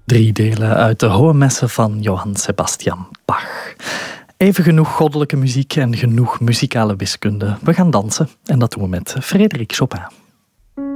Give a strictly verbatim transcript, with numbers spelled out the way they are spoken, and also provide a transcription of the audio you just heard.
Drie delen uit de Hohe Messe van Johann Sebastian Bach. Even genoeg goddelijke muziek en genoeg muzikale wiskunde. We gaan dansen en dat doen we met Frédéric Chopin.